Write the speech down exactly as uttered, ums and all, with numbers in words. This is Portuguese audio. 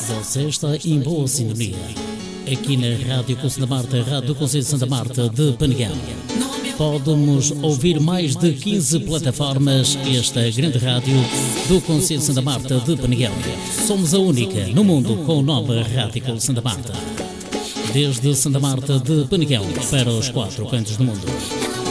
Você está em boa sintonia. Aqui na Rádio Conselho da Marta, Rádio do Conselho de Santa Marta de Peneguão. Pode-nos ouvir mais de quinze plataformas. Esta grande rádio do Conselho de Santa Marta de Peneguão. Somos a única no mundo com o nome Rádio Conselho de Santa Marta. Desde Santa Marta de Peneguão para os quatro cantos do mundo.